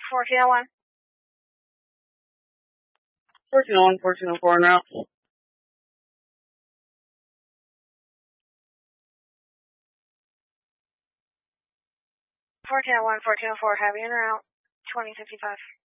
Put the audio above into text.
1401. 1401, 1404 en route. 1401, 1404, heavy en route. 2055.